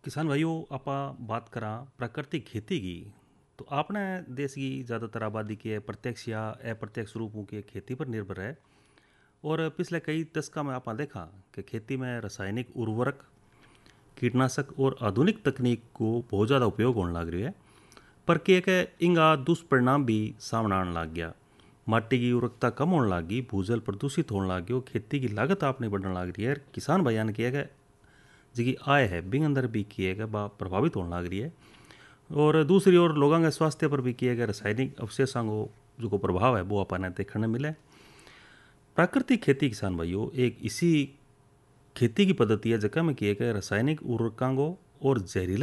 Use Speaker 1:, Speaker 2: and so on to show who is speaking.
Speaker 1: किसान भाइयों आपा बात करा प्राकृतिक खेती की। तो आपने देश की ज़्यादातर आबादी की है प्रत्यक्ष या अप्रत्यक्ष रूपों की खेती पर निर्भर है। और पिछले कई दशकों में आपने देखा कि खेती में रासायनिक उर्वरक कीटनाशक और आधुनिक तकनीक को बहुत ज़्यादा उपयोग होने लग रही है। पर के एक इंगा दुष्परिणाम भी सामने आने लग गया। माटी की उर्वरकता कम होने लगी, भूजल प्रदूषित होने लगी और खेती की लागत आपने बढ़ने लग रही है। किसान भाइयों ने किया कि जी आय है बिंग अंदर भी किए गए बा प्रभावित होने लग रही है। और दूसरी ओर लोगों के स्वास्थ्य पर भी किए गए रासायनिक अवशेषों को जो को प्रभाव है वो अपन देखने मिले। प्राकृतिक खेती किसान भाइयों एक इसी खेती की पद्धति है जगह में किए गए रासायनिक उर्वरकों को और जहरीला